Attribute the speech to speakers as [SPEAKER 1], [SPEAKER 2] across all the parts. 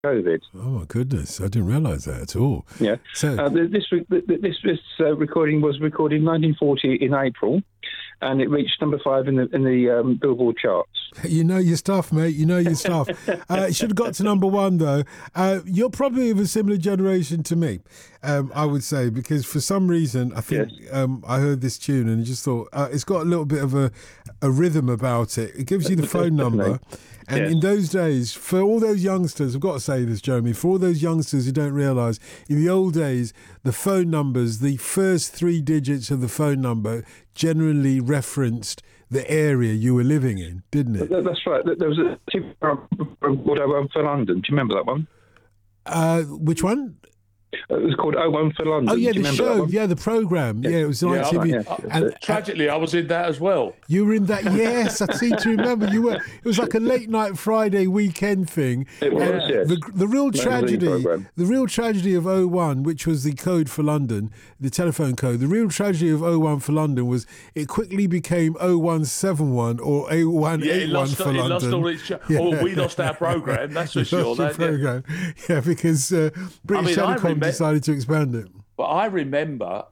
[SPEAKER 1] COVID.
[SPEAKER 2] Oh my goodness, I didn't realise that at all.
[SPEAKER 1] Yeah.
[SPEAKER 2] So
[SPEAKER 1] This recording was recorded in 1940 in April, and it reached number 5 in the Billboard charts.
[SPEAKER 2] you know your stuff, mate. You know your stuff. It should have got to number 1 though. You're probably of a similar generation to me, I would say, because for some reason I think I heard this tune and just thought it's got a little bit of a rhythm about it. It gives you the phone number. And in those days, for all those youngsters, I've got to say this, Jeremy, for all those youngsters who don't realise, in the old days, the phone numbers, the first 3 digits of the phone number generally referenced the area you were living in, didn't it?
[SPEAKER 1] That's right. There was a TV program called 01 for London. Do you remember that one?
[SPEAKER 2] Which one?
[SPEAKER 1] It was called 01 for London.
[SPEAKER 2] Oh, yeah, the show.
[SPEAKER 1] Yeah,
[SPEAKER 2] the programme. Yeah, it was on TV.
[SPEAKER 3] And tragically, I was in that as well.
[SPEAKER 2] You were in that? Yes, I seem to remember. You were. It was like a late night Friday weekend thing.
[SPEAKER 1] It was, yes.
[SPEAKER 2] The real tragedy of 01, which was the code for London, the telephone code, the real tragedy of 01 for London was it quickly became 0171 or 0181 for London.
[SPEAKER 3] It lost all its... Or we lost our programme, that's for sure.
[SPEAKER 2] Programme. Yeah, because British Telecom decided to expand it.
[SPEAKER 3] But I remember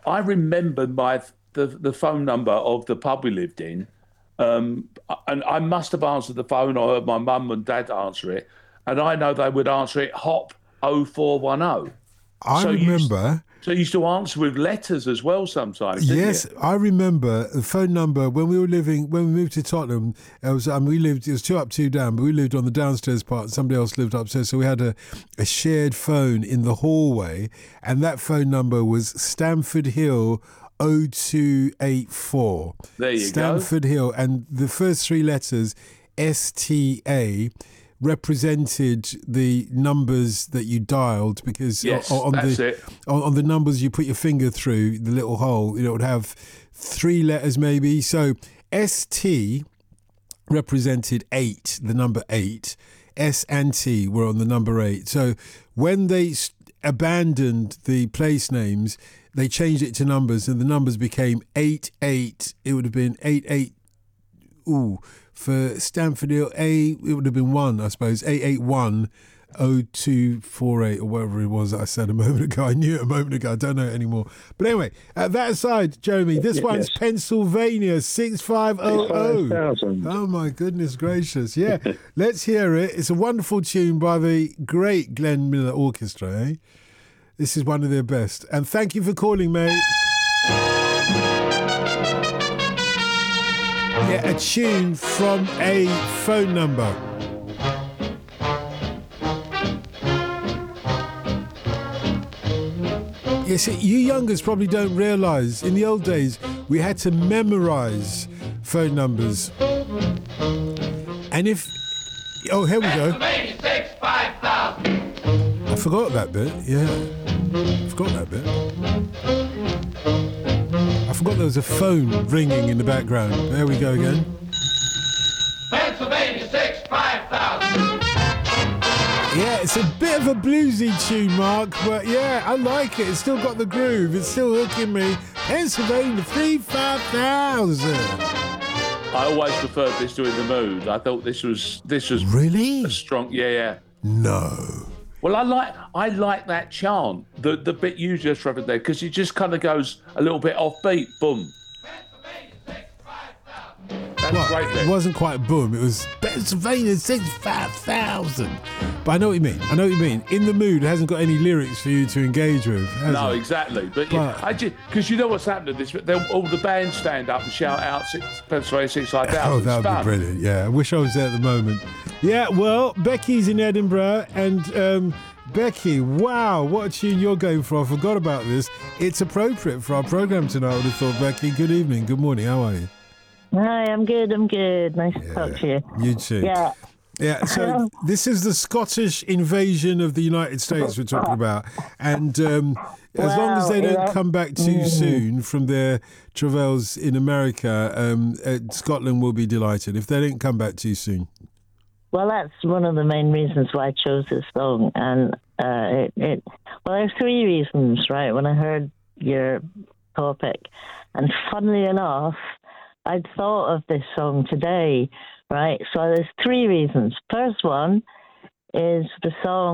[SPEAKER 3] the phone number of the pub we lived in, and I must have answered the phone. I heard my mum and dad answer it, and I know they would answer it hop 0410.
[SPEAKER 2] I remember.
[SPEAKER 3] So you used to answer with letters as well sometimes, didn't
[SPEAKER 2] yes,
[SPEAKER 3] you?
[SPEAKER 2] I remember the phone number when we moved to Tottenham. It was 2 up, 2 down, but we lived on the downstairs part and somebody else lived upstairs. So we had a shared phone in the hallway, and that phone number was Stamford Hill 0284.
[SPEAKER 3] There you go.
[SPEAKER 2] Stamford Hill, and the first 3 letters, STA, represented the numbers that you dialed, because on the numbers you put your finger through the little hole, it would have 3 letters maybe. So ST represented 8, the number 8. S and T were on the number 8. So when they abandoned the place names, they changed it to numbers, and the numbers became 88. It would have been 88. For Stamford Hill, it would have been 1, I suppose. 8810248 or whatever it was that I said a moment ago. I knew it a moment ago. I don't know it anymore. But anyway, that aside, Jeremy, this one's Pennsylvania 6500. Oh my goodness gracious! Yeah, let's hear it. It's a wonderful tune by the great Glenn Miller Orchestra. Eh? This is one of their best. And thank you for calling, mate. Yeah, a tune from a phone number. Yes, you youngers probably don't realise, in the old days, we had to memorise phone numbers. And if... Oh, here we go. I forgot that bit, yeah. I forgot that bit. I forgot there was a phone ringing in the background. There we go again.
[SPEAKER 4] Pennsylvania 65000.
[SPEAKER 2] Yeah, it's a bit of a bluesy tune, Mark, but yeah, I like it. It's still got the groove. It's still hooking me. Pennsylvania 35000.
[SPEAKER 3] I always preferred this to In the Mood. I thought this was
[SPEAKER 2] really
[SPEAKER 3] a strong. Yeah.
[SPEAKER 2] No.
[SPEAKER 3] Well, I like that chant, the bit you just referred there, because it just kind of goes a little bit offbeat. Boom. That's great.
[SPEAKER 2] It wasn't quite boom. It was Pennsylvania 65,000. But I know what you mean. In the Mood hasn't got any lyrics for you to engage with.
[SPEAKER 3] No, exactly. But because you know what's happened to this, all the bands stand up and shout out Pennsylvania 65,000.
[SPEAKER 2] Oh, that would be brilliant. Yeah, I wish I was there at the moment. Yeah, well, Becky's in Edinburgh, and Becky, wow, what a tune you're going for. I forgot about this. It's appropriate for our programme tonight, I would have thought. Becky, good evening, good morning, how are you?
[SPEAKER 5] Hi, I'm good. Nice to talk to you.
[SPEAKER 2] You too. Yeah, so this is the Scottish invasion of the United States we're talking about. And as long as they don't come back too soon from their travails in America, Scotland will be delighted if they don't come back too soon.
[SPEAKER 5] Well, that's one of the main reasons why I chose this song. And there's 3 reasons, right, when I heard your topic. And funnily enough, I'd thought of this song today, right? So there's 3 reasons. First one is the song